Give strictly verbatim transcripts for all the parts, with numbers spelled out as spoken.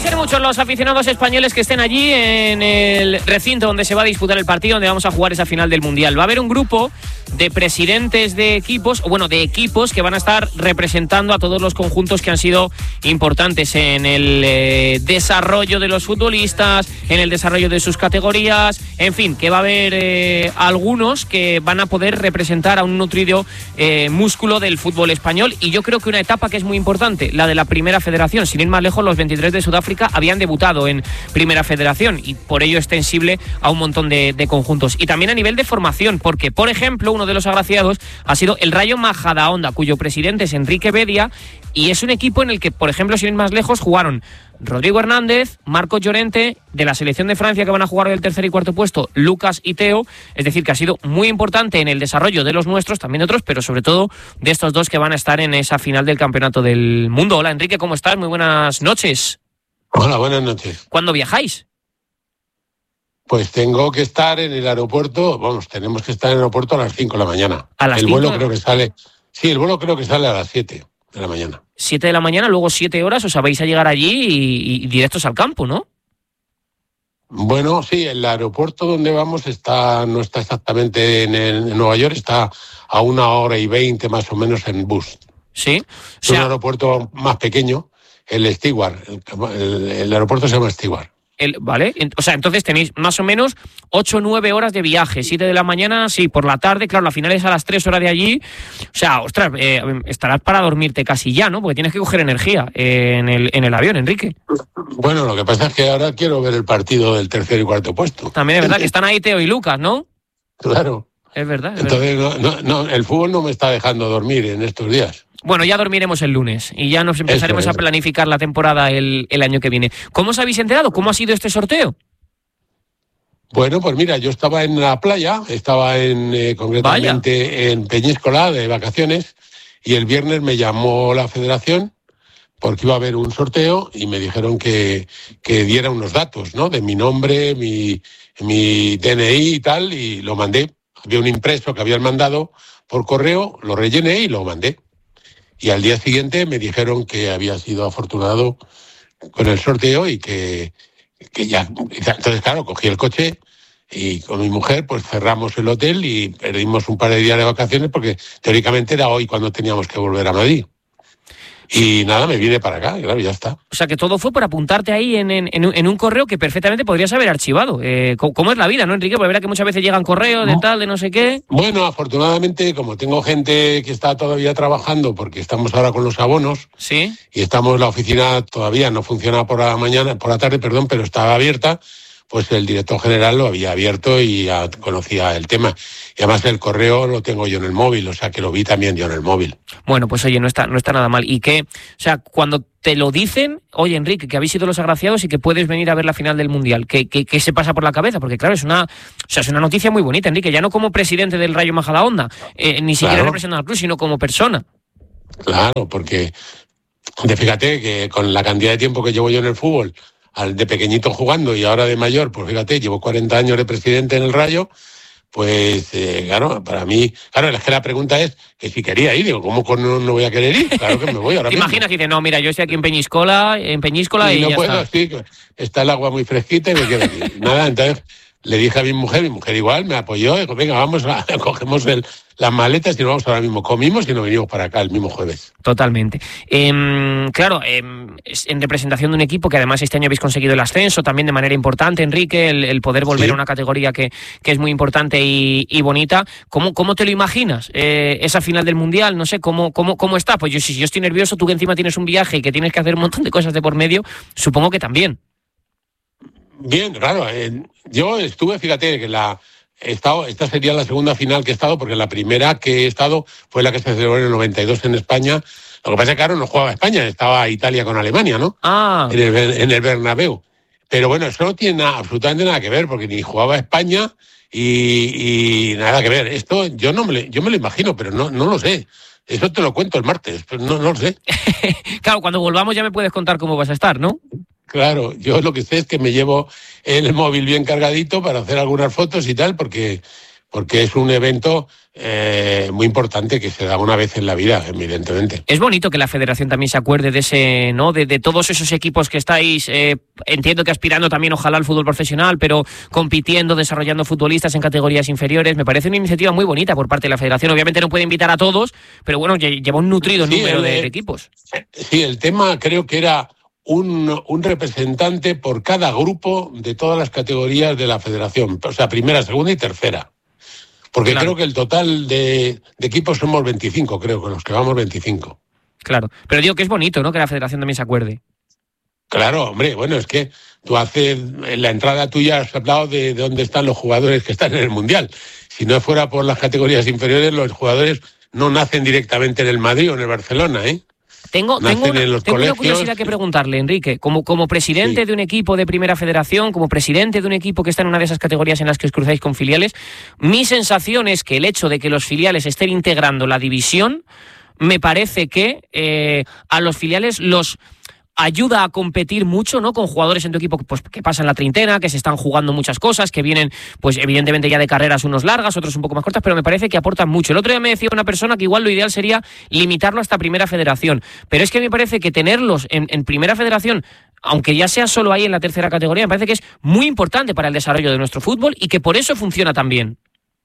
ser muchos los aficionados españoles que estén allí en el recinto donde se va a disputar el partido, donde vamos a jugar esa final del Mundial. Va a haber un grupo de presidentes de equipos, o bueno, de equipos que van a estar representando a todos los conjuntos que han sido importantes en el eh, desarrollo de los futbolistas, en el desarrollo de sus categorías, en fin, que va a haber eh, algunos que van a poder representar a un nutrido eh, músculo del fútbol español. Y yo creo que una etapa que es muy importante, la de la Primera Federación. Sin ir más lejos, los veintitrés de Sudáfrica habían debutado en Primera Federación y por ello extensible a un montón de, de conjuntos. Y también a nivel de formación, porque, por ejemplo, uno de los agraciados ha sido el Rayo Majadahonda, cuyo presidente es Enrique Bedia, y es un equipo en el que, por ejemplo, sin ir más lejos, jugaron Rodrigo Hernández, Marcos Llorente, de la selección de Francia que van a jugar del tercer y cuarto puesto, Lucas y Teo. Es decir, que ha sido muy importante en el desarrollo de los nuestros, también de otros, pero sobre todo de estos dos que van a estar en esa final del Campeonato del Mundo. Hola, Enrique, ¿cómo estás? Muy buenas noches. Hola, buenas noches. ¿Cuándo viajáis? Pues tengo que estar en el aeropuerto, vamos, tenemos que estar en el aeropuerto a las cinco de la mañana. ¿A las el cinco? vuelo creo que sale, sí, el vuelo creo que sale a las siete de la mañana. siete de la mañana, luego siete horas, os vais a llegar allí y, y directos al campo, ¿no? Bueno, sí, el aeropuerto donde vamos está no está exactamente en, el, en Nueva York, está a una hora y veinte más o menos en bus. Sí. O sea, es un aeropuerto más pequeño, el Stewart, el, el, el aeropuerto se llama Stewart. El, vale, o sea, entonces tenéis más o menos ocho o nueve horas de viaje, siete de la mañana, sí, por la tarde, claro, la final es a las tres horas de allí. O sea, ostras, eh, estarás para dormirte casi ya, ¿no? Porque tienes que coger energía en el, en el avión, Enrique. Bueno, lo que pasa es que ahora quiero ver el partido del tercer y cuarto puesto. También es verdad que están ahí Teo y Lucas, ¿no? Claro. Es verdad. Es Entonces, verdad. No, no, no, el fútbol no me está dejando dormir en estos días. Bueno, ya dormiremos el lunes y ya nos empezaremos Eso es. a planificar la temporada el, el año que viene. ¿Cómo os habéis enterado? ¿Cómo ha sido este sorteo? Bueno, pues mira, yo estaba en la playa, estaba en eh, concretamente Vaya. en Peñíscola de vacaciones, y el viernes me llamó la federación porque iba a haber un sorteo y me dijeron que, que diera unos datos, ¿no? De mi nombre, mi, mi D N I y tal, y lo mandé. Había un impreso que habían mandado por correo, lo rellené y lo mandé. Y al día siguiente me dijeron que había sido afortunado con el sorteo y que, que ya... Entonces, claro, cogí el coche y con mi mujer pues cerramos el hotel y perdimos un par de días de vacaciones porque teóricamente era hoy cuando teníamos que volver a Madrid. Y nada, me vine para acá, claro, ya está. O sea, que todo fue por apuntarte ahí en, en, en un correo que perfectamente podrías haber archivado. Eh, ¿Cómo es la vida, no, Enrique? Porque verá que muchas veces llegan correos de no. tal, de no sé qué. Bueno, afortunadamente, como tengo gente que está todavía trabajando, porque estamos ahora con los abonos, sí, y estamos, la oficina todavía no funciona por la mañana, por la tarde, perdón, pero estaba abierta, pues el director general lo había abierto y ya conocía el tema. Y además el correo lo tengo yo en el móvil, o sea que lo vi también yo en el móvil. Bueno, pues oye, no está, no está nada mal. Y que, o sea, cuando te lo dicen, oye, Enrique, que habéis sido los agraciados y que puedes venir a ver la final del Mundial, ¿qué, qué, qué se pasa por la cabeza? Porque claro, es una, o sea, es una noticia muy bonita, Enrique, ya no como presidente del Rayo Majadahonda, eh, ni siquiera claro. representando al club, sino como persona. Claro, porque fíjate que con la cantidad de tiempo que llevo yo en el fútbol, al de pequeño jugando y ahora de mayor, pues fíjate, llevo cuarenta años de presidente en el Rayo, pues eh, claro, para mí, claro, es que la pregunta es que si quería ir, digo, ¿cómo no, no voy a querer ir? Claro que me voy ahora ¿Te mismo. imaginas que dice, no, mira, yo estoy aquí en Peñíscola, en Peñíscola y, y no ya puedo, está? Sí, está el agua muy fresquita y me quedo aquí. Nada, entonces le dije a mi mujer, mi mujer igual me apoyó, dijo, venga, vamos, a, cogemos el, las maletas y nos vamos ahora mismo. Comimos y nos venimos para acá el mismo jueves. Totalmente. Eh, claro, eh, en representación de un equipo que además este año habéis conseguido el ascenso también de manera importante, Enrique, el, el poder volver sí. a una categoría que, que es muy importante y, y bonita. ¿Cómo, cómo te lo imaginas? Eh, esa final del Mundial, no sé, ¿cómo, cómo, cómo está? Pues yo, si yo estoy nervioso, tú que encima tienes un viaje y que tienes que hacer un montón de cosas de por medio, supongo que también. Bien, claro. Eh, yo estuve, fíjate, que la he estado, esta sería la segunda final que he estado, porque la primera que he estado fue la que se celebró en el noventa y dos en España. Lo que pasa es que claro, no jugaba España, estaba Italia con Alemania, ¿no? Ah. En el, en el Bernabéu. Pero bueno, eso no tiene nada, absolutamente nada que ver, porque ni jugaba España y, y nada que ver. Esto yo no me, yo me lo imagino, pero no, no lo sé. Eso te lo cuento el martes, pero no, no lo sé. Claro, cuando volvamos ya me puedes contar cómo vas a estar, ¿no? Claro, yo lo que sé es que me llevo el móvil bien cargadito para hacer algunas fotos y tal, porque porque es un evento eh, muy importante que se da una vez en la vida, evidentemente. Es bonito que la federación también se acuerde de ese, ¿no? De, de todos esos equipos que estáis, eh, entiendo que aspirando también ojalá al fútbol profesional, pero compitiendo, desarrollando futbolistas en categorías inferiores. Me parece una iniciativa muy bonita por parte de la federación. Obviamente no puede invitar a todos, pero bueno, lleva un nutrido sí, número el, de, de equipos. Sí, el tema creo que era un, un representante por cada grupo de todas las categorías de la federación, o sea, primera, segunda y tercera. Porque claro, creo que el total de, de equipos somos veinticinco, creo, con los que vamos veinticinco. Claro, pero digo que es bonito, ¿no?, que la federación también se acuerde. Claro, hombre, bueno, es que tú haces, en la entrada tuya has hablado de, de dónde están los jugadores que están en el Mundial. Si no fuera por las categorías inferiores, los jugadores no nacen directamente en el Madrid o en el Barcelona, ¿eh? Tengo, tengo, una, tengo una curiosidad que preguntarle, Enrique. Como, como presidente sí. de un equipo de primera federación, como presidente de un equipo que está en una de esas categorías en las que os cruzáis con filiales, mi sensación es que el hecho de que los filiales estén integrando la división, me parece que eh, a los filiales los ayuda a competir mucho, ¿no?, con jugadores en tu equipo pues, que pasan la treintena, que se están jugando muchas cosas, que vienen, pues evidentemente ya de carreras unos largas, otros un poco más cortas, pero me parece que aportan mucho. El otro día me decía una persona que igual lo ideal sería limitarlo hasta primera federación, pero es que me parece que tenerlos en, en primera federación, aunque ya sea solo ahí en la tercera categoría, me parece que es muy importante para el desarrollo de nuestro fútbol y que por eso funciona tan bien.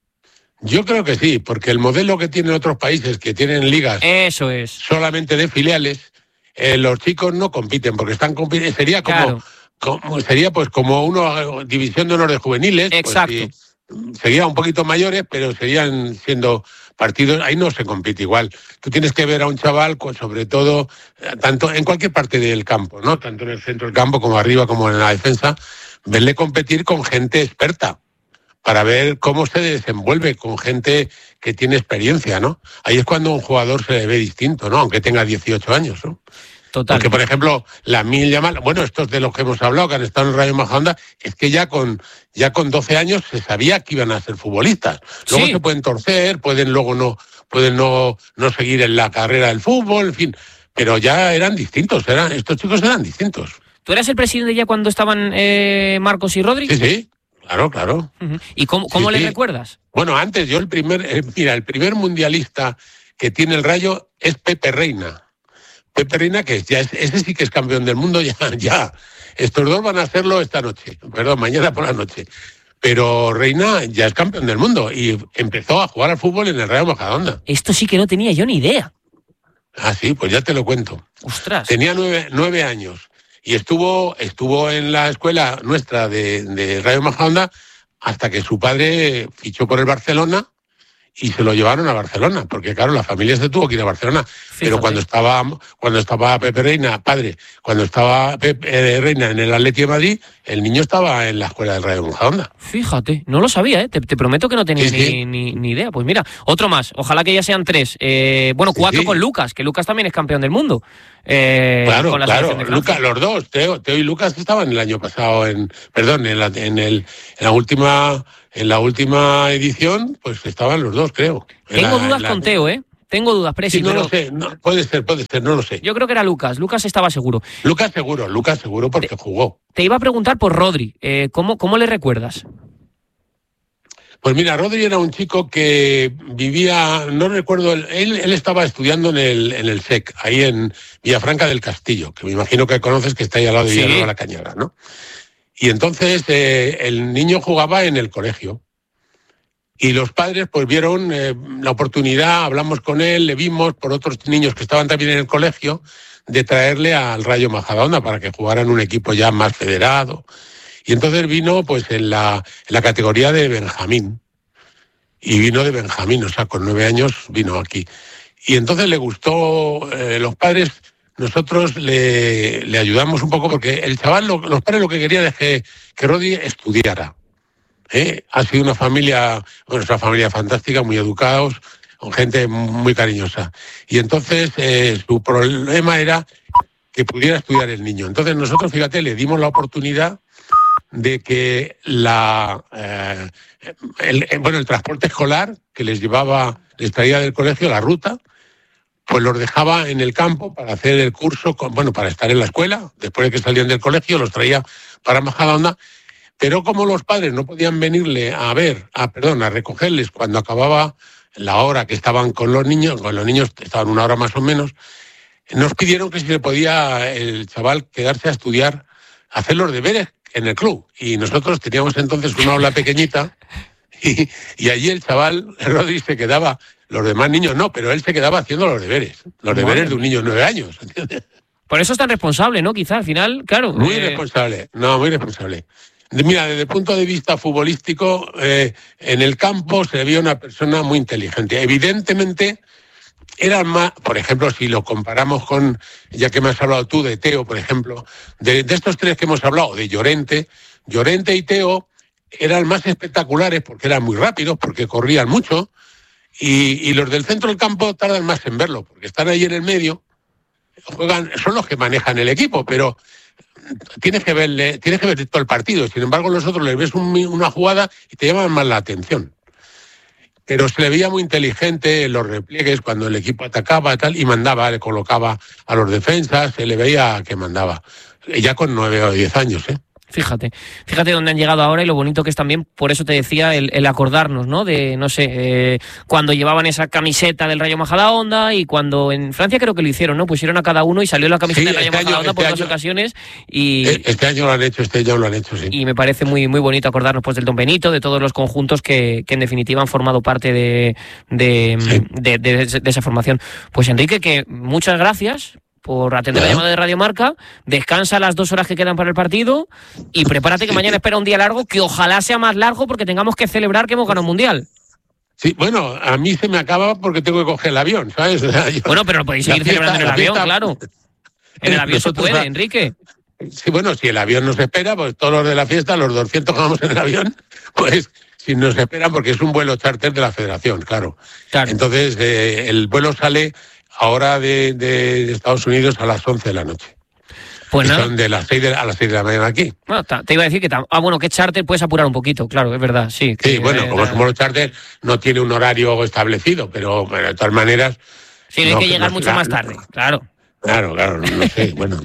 Yo creo que sí, porque el modelo que tienen otros países, que tienen ligas eso es solamente de filiales, Eh, los chicos no compiten porque están compitiendo, sería como, claro. como sería pues como una división de honor de juveniles. Exacto. Pues, serían un poquito mayores, pero serían siendo partidos, ahí no se compite igual. Tú tienes que ver a un chaval, sobre todo, tanto en cualquier parte del campo, ¿no? Tanto en el centro del campo como arriba como en la defensa, verle competir con gente experta, para ver cómo se desenvuelve con gente que tiene experiencia, ¿no? Ahí es cuando un jugador se le ve distinto, ¿no? Aunque tenga dieciocho años, ¿no? Total. Porque, por ejemplo, Lamine Yamal, bueno, estos de los que hemos hablado, que han estado en el Rayo Majadahonda, es que ya con ya con doce años se sabía que iban a ser futbolistas. Luego sí. se pueden torcer, pueden luego no pueden no, no seguir en la carrera del fútbol, en fin, pero ya eran distintos, eran estos chicos eran distintos. ¿Tú eras el presidente ya cuando estaban eh, Marcos y Rodri? Sí, sí. Claro, claro. Uh-huh. ¿Y cómo, cómo sí, le sí. recuerdas? Bueno, antes yo el primer, eh, mira, el primer mundialista que tiene el Rayo es Pepe Reina. Pepe Reina, que ya es, ese sí que es campeón del mundo, ya, ya. Estos dos van a hacerlo esta noche, perdón, mañana por la noche. Pero Reina ya es campeón del mundo y empezó a jugar al fútbol en el Rayo Majadahonda. Esto sí que no tenía yo ni idea. Ah, sí, pues ya te lo cuento. Ostras. Tenía nueve, nueve años. Y estuvo, estuvo en la escuela nuestra de, de Rayo Majadahonda hasta que su padre fichó por el Barcelona y se lo llevaron a Barcelona, porque claro, la familia se tuvo que ir a Barcelona. Fíjate. Pero cuando estaba, cuando estaba Pepe Reina, padre, cuando estaba Pepe eh, Reina en el Atleti de Madrid, el niño estaba en la escuela del Rayo Majadahonda. Fíjate, no lo sabía, ¿eh? te, te prometo que no tenía sí, ni, sí. Ni, ni idea. Pues mira, otro más, ojalá que ya sean tres. Eh, bueno, cuatro sí, sí. con Lucas, que Lucas también es campeón del mundo. Eh, claro, con la claro, Lucas, los dos, Teo, Teo y Lucas estaban el año pasado en, perdón, en la, en el, en la última, en la última edición, pues estaban los dos, creo. Tengo la, dudas la... con Teo, ¿eh? Tengo dudas, Presi, sí, no pero... lo sé, no, puede ser, puede ser, no lo sé. Yo creo que era Lucas, Lucas estaba seguro. Lucas seguro, Lucas seguro porque te, jugó. Te iba a preguntar por Rodri, eh, ¿cómo, ¿cómo le recuerdas? Pues mira, Rodri era un chico que vivía, no recuerdo, él, él estaba estudiando en el, en el S E C, ahí en Villafranca del Castillo, que me imagino que conoces, que está ahí al lado de sí. Villanueva la Cañada, ¿no? Y entonces eh, el niño jugaba en el colegio. Y los padres pues vieron eh, la oportunidad, hablamos con él, le vimos por otros niños que estaban también en el colegio, de traerle al Rayo Majadahonda para que jugara en un equipo ya más federado. Y entonces vino pues en la, en la categoría de Benjamín. Y vino de Benjamín, o sea, con nueve años vino aquí. Y entonces le gustó, eh, los padres, nosotros le, le ayudamos un poco porque el chaval, lo, los padres lo que querían es que, que Rodri estudiara. ¿Eh? Ha sido una familia, bueno, es una familia fantástica, muy educados, con gente muy cariñosa. Y entonces eh, su problema era que pudiera estudiar el niño. Entonces nosotros, fíjate, le dimos la oportunidad de que la eh, el, bueno el transporte escolar que les llevaba, les traía del colegio, la ruta, pues los dejaba en el campo para hacer el curso, con, bueno, para estar en la escuela, después de que salían del colegio, los traía para Majadahonda. Pero como los padres no podían venirle a ver, a, perdón, a recogerles cuando acababa la hora que estaban con los niños, con los niños estaban una hora más o menos, nos pidieron que si se podía el chaval quedarse a estudiar, a hacer los deberes en el club. Y nosotros teníamos entonces una aula pequeñita y, y allí el chaval, Rodri, se quedaba, los demás niños no, pero él se quedaba haciendo los deberes, los Madre deberes de un niño de nueve años, ¿entiendes? Por eso es tan responsable, ¿no? Quizá al final, claro. Muy eh... responsable, no, muy responsable. Mira, desde el punto de vista futbolístico, eh, en el campo se veía una persona muy inteligente. Evidentemente, era más, por ejemplo, si lo comparamos con, ya que me has hablado tú de Teo, por ejemplo, de, de estos tres que hemos hablado, de Llorente, Llorente y Teo eran más espectaculares porque eran muy rápidos, porque corrían mucho, y, y los del centro del campo tardan más en verlo, porque están ahí en el medio, juegan, son los que manejan el equipo, pero tienes que verle, tienes que ver todo el partido. Sin embargo, los otros les ves un, una jugada y te llaman más la atención. Pero se le veía muy inteligente en los repliegues cuando el equipo atacaba tal, y mandaba, le colocaba a los defensas, se le veía que mandaba. Ya con nueve o diez años, ¿eh? Fíjate, fíjate dónde han llegado ahora y lo bonito que es también, por eso te decía, el, el acordarnos, ¿no? De, no sé, eh, cuando llevaban esa camiseta del Rayo Majadahonda y cuando en Francia creo que lo hicieron, ¿no? Pusieron a cada uno y salió la camiseta sí, del Rayo este Majadahonda por este dos ocasiones y... Este año lo han hecho, este año lo han hecho, sí. Y me parece muy muy bonito acordarnos pues del Don Benito, de todos los conjuntos que, que en definitiva han formado parte de, de, sí. de, de, de, de esa formación. Pues Enrique, que muchas gracias por atender la llamada de Radio Marca, descansa las dos horas que quedan para el partido y prepárate que mañana espera un día largo, que ojalá sea más largo porque tengamos que celebrar que hemos ganado un mundial. Sí, bueno, a mí se me acaba porque tengo que coger el avión, ¿sabes? Yo, bueno, pero lo podéis seguir fiesta, celebrando en el avión, fiesta, claro. En el avión se puede, Enrique. Sí, bueno, si el avión nos espera, pues todos los de la fiesta, los doscientos que vamos en el avión, pues si nos esperan, porque es un vuelo charter de la Federación, claro. claro. Entonces, eh, el vuelo sale ahora de, de Estados Unidos a las once de la noche. Pues nada. Son de las seis de, a las seis de la mañana aquí. Bueno, te iba a decir que... Ah, bueno, que charter puedes apurar un poquito, claro, es verdad, sí. Que, sí, bueno, eh, como somos los charter, no tiene un horario establecido, pero, pero de todas maneras... Sí, no hay no, que llegar no, mucho la, más tarde, claro. Claro, claro, no, no sé, bueno.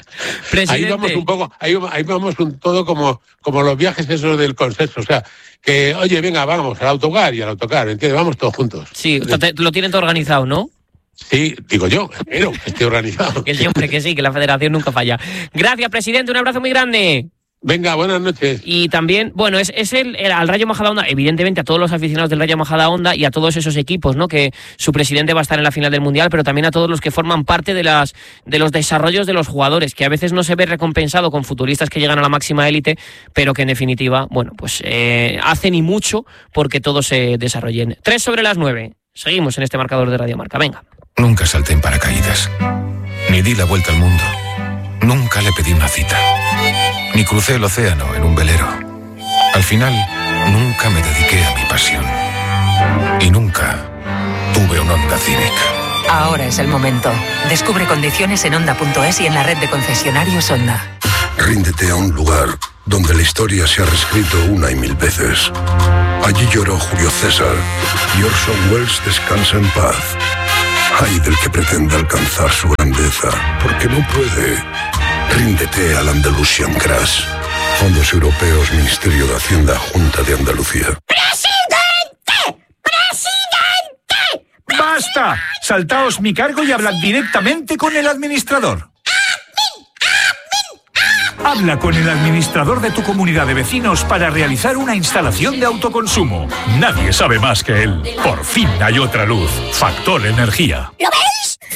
Ahí vamos un poco, ahí, ahí vamos un todo como, como los viajes esos del consenso, o sea, que, oye, venga, vamos al autocar y al autocar, ¿entiendes? Vamos todos juntos. Sí, te, lo tienen todo organizado, ¿no? Sí, digo yo, espero que esté organizado. Que siempre que sí, que la federación nunca falla. Gracias, presidente, un abrazo muy grande. Venga, buenas noches. Y también, bueno, es, es el, el al Rayo Majadahonda, evidentemente a todos los aficionados del Rayo Majadahonda y a todos esos equipos, ¿no? Que su presidente va a estar en la final del Mundial, pero también a todos los que forman parte de las de los desarrollos de los jugadores, que a veces no se ve recompensado con futbolistas que llegan a la máxima élite, pero que en definitiva, bueno, pues eh, hacen y mucho porque todos se desarrollen. Tres sobre las nueve. Seguimos en este marcador de Radio Marca. Venga. Nunca salté en paracaídas, ni di la vuelta al mundo, nunca le pedí una cita, ni crucé el océano en un velero. Al final, nunca me dediqué a mi pasión, y nunca tuve un Honda Civic. Ahora es el momento. Descubre condiciones en Honda punto es y en la red de concesionarios Honda. Ríndete a un lugar donde la historia se ha reescrito una y mil veces. Allí lloró Julio César y Orson Welles descansa en paz. Ay del que pretende alcanzar su grandeza, porque no puede. Ríndete al Andalusian Crash. Fondos Europeos, Ministerio de Hacienda, Junta de Andalucía. ¡Presidente! ¡Presidente! ¡Basta! Saltaos mi cargo y hablad directamente con el administrador. Habla con el administrador de tu comunidad de vecinos para realizar una instalación de autoconsumo. Nadie sabe más que él. Por fin hay otra luz. Factor Energía. ¿Lo ves?